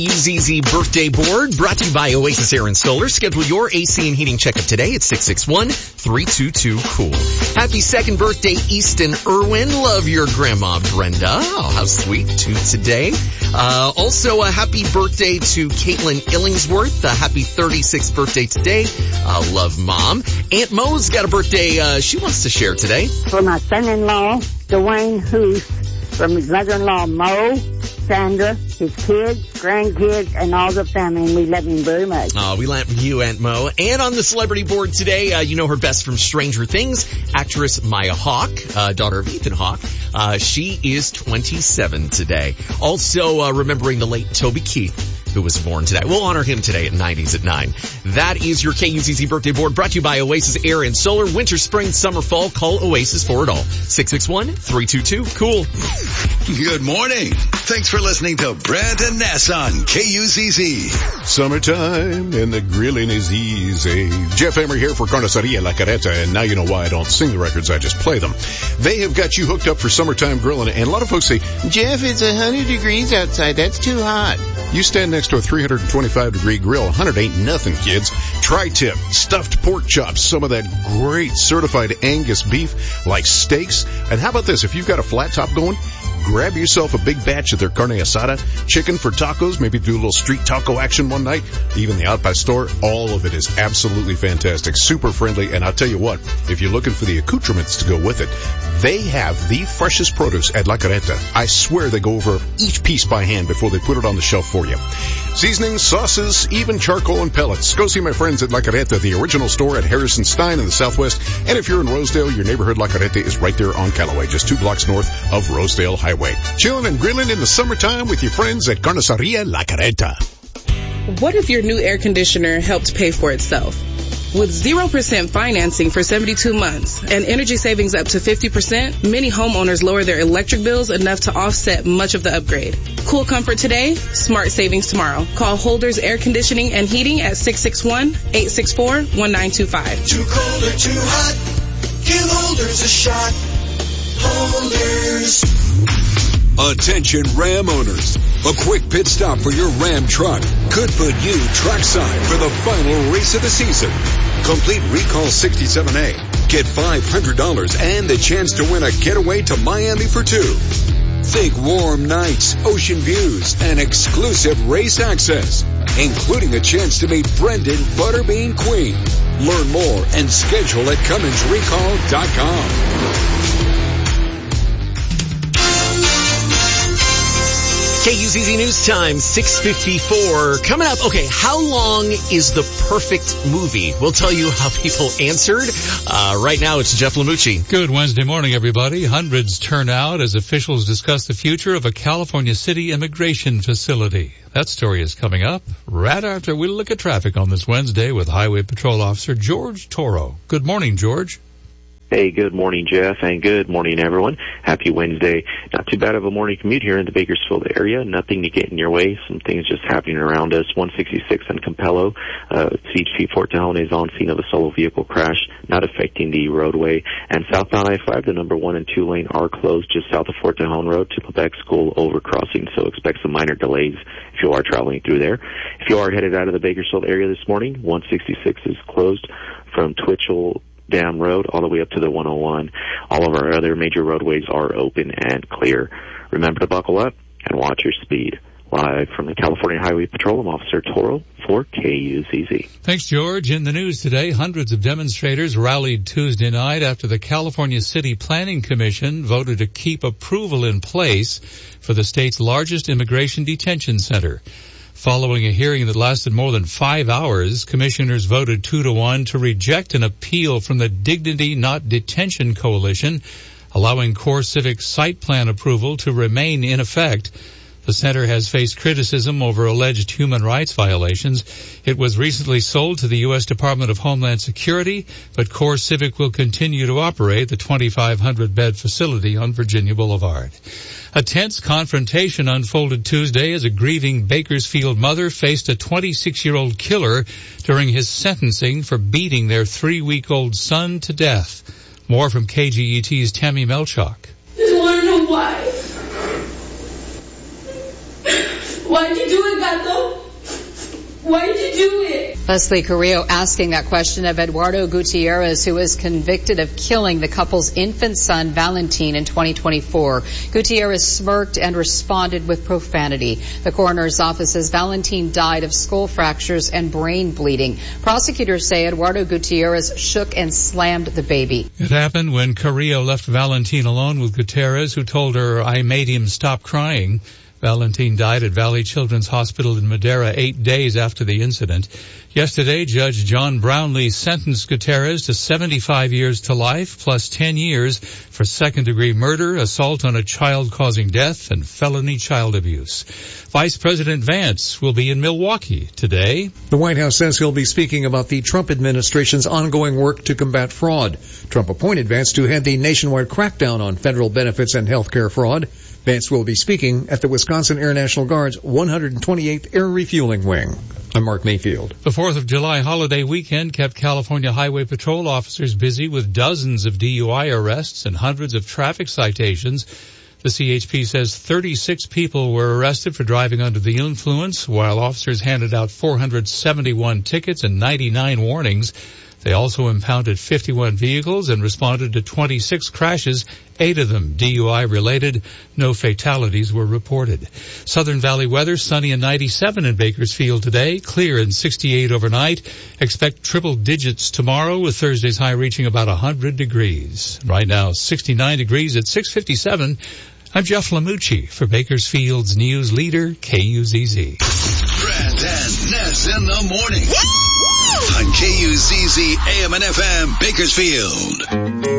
UZZ birthday board brought to you by Oasis Air and Solar. Schedule your AC and heating checkup today at 661-322-COOL. Happy second birthday, Easton Irwin. Love your grandma, Brenda. Oh, how sweet. 2 today. Also, a happy birthday to Caitlin Illingsworth. Happy 36th birthday today. Love Mom. Aunt Mo's got a birthday she wants to share today. For my son-in-law, Dwayne Hoos, from his mother-in-law, Mo, Sandra, his kids, grandkids, and all the family, and we love him very much. We love you, Aunt Mo. And on the celebrity board today, you know her best from Stranger Things, actress Maya Hawke, daughter of Ethan Hawke. She is 27 today. Also, remembering the late Toby Keith, who was born today. We'll honor him today at 90s at 9. That is your KUZZ birthday board brought to you by Oasis Air and Solar. Winter, spring, summer, fall. Call Oasis for it all. 661-322-COOL. Good morning. Thanks for listening to Brent and Ness on KUZZ. Summertime and the grilling is easy. Jeff Emery here for Carniceria La Carreta, and now you know why I don't sing the records, I just play them. They have got you hooked up for summertime grilling, and a lot of folks say, Jeff, it's 100 degrees outside. That's too hot. You stand next to a 325-degree grill. 100 ain't nothing, kids. Tri-tip, stuffed pork chops, some of that great certified Angus beef like steaks. And how about this? If you've got a flat top going, grab yourself a big batch of their carne asada, chicken for tacos, maybe do a little street taco action one night, even the out by store. All of it is absolutely fantastic, super friendly, and I'll tell you what, if you're looking for the accoutrements to go with it, they have the freshest produce at La Carreta. I swear they go over each piece by hand before they put it on the shelf for you. Seasonings, sauces, even charcoal and pellets. Go see my friends at La Carreta, the original store at Harrison Stein in the Southwest. And if you're in Rosedale, your neighborhood La Carreta is right there on Callaway, just 2 blocks north of Rosedale Highway. Chilling and grilling in the summertime with your friends at Carniceria La Carreta. What if your new air conditioner helped pay for itself? With 0% financing for 72 months and energy savings up to 50%, many homeowners lower their electric bills enough to offset much of the upgrade. Cool comfort today, smart savings tomorrow. Call Holders Air Conditioning and Heating at 661-864-1925. Too cold or too hot? Give Holders a shot. Holders. Attention Ram owners. A quick pit stop for your Ram truck could put you trackside for the final race of the season. Complete Recall 67A. Get $500 and the chance to win a getaway to Miami for 2. Think warm nights, ocean views, and exclusive race access, including a chance to meet Brendan Butterbean Queen. Learn more and schedule at CumminsRecall.com. KUZZ News Time, 6:54. Coming up, okay, how long is the perfect movie? We'll tell you how people answered. Right now, it's Jeff Lamucci. Good Wednesday morning, everybody. Hundreds turn out as officials discuss the future of a California City immigration facility. That story is coming up right after we look at traffic on this Wednesday with Highway Patrol Officer George Toro. Good morning, George. Hey, good morning, Jeff, and good morning, everyone. Happy Wednesday. Not too bad of a morning commute here in the Bakersfield area. Nothing to get in your way. Some things just happening around us. 166 in Campello. CHP Fort Tejon is on scene of a solo vehicle crash, not affecting the roadway. And southbound I-5, the number 1 and 2 lane are closed just south of Fort Tejon Road to Quebec School overcrossing, so expect some minor delays if you are traveling through there. If you are headed out of the Bakersfield area this morning, 166 is closed from Twitchell Dam Road all the way up to the 101. All of our other major roadways are open and clear. Remember to buckle up and watch your speed. Live from the California Highway Patrol, I'm Officer Toro for KUZZ. Thanks, George. In the news today, hundreds of demonstrators rallied Tuesday night after the California City Planning Commission voted to keep approval in place for the state's largest immigration detention center. Following a hearing that lasted more than 5 hours, commissioners voted 2-1 to reject an appeal from the Dignity Not Detention Coalition, allowing CoreCivic site plan approval to remain in effect. The center has faced criticism over alleged human rights violations. It was recently sold to the U.S. Department of Homeland Security, but CoreCivic will continue to operate the 2,500-bed facility on Virginia Boulevard. A tense confrontation unfolded Tuesday as a grieving Bakersfield mother faced a 26-year-old killer during his sentencing for beating their 3-week-old son to death. More from KGET's Tammy Melchak. Just want to know why. Why'd you do it, Gato? Why'd you do it? Leslie Carrillo asking that question of Eduardo Gutierrez, who was convicted of killing the couple's infant son, Valentin, in 2024. Gutierrez smirked and responded with profanity. The coroner's office says Valentin died of skull fractures and brain bleeding. Prosecutors say Eduardo Gutierrez shook and slammed the baby. It happened when Carrillo left Valentin alone with Gutierrez, who told her, "I made him stop crying." Valentin died at Valley Children's Hospital in Madera 8 days after the incident. Yesterday, Judge John Brownlee sentenced Gutierrez to 75 years to life plus 10 years for second-degree murder, assault on a child causing death, and felony child abuse. Vice President Vance will be in Milwaukee today. The White House says he'll be speaking about the Trump administration's ongoing work to combat fraud. Trump appointed Vance to head the nationwide crackdown on federal benefits and health care fraud. Vance will be speaking at the Wisconsin Air National Guard's 128th Air Refueling Wing. I'm Mark Mayfield. The 4th of July holiday weekend kept California Highway Patrol officers busy with dozens of DUI arrests and hundreds of traffic citations. The CHP says 36 people were arrested for driving under the influence, while officers handed out 471 tickets and 99 warnings. They also impounded 51 vehicles and responded to 26 crashes, 8 of them DUI-related. No fatalities were reported. Southern Valley weather, sunny and 97 in Bakersfield today, clear and 68 overnight. Expect triple digits tomorrow, with Thursday's high reaching about 100 degrees. Right now, 69 degrees at 6:57. I'm Jeff Lamucci for Bakersfield's news leader, KUZZ. Brad and Ness in the morning. On KUZZ AM and FM Bakersfield.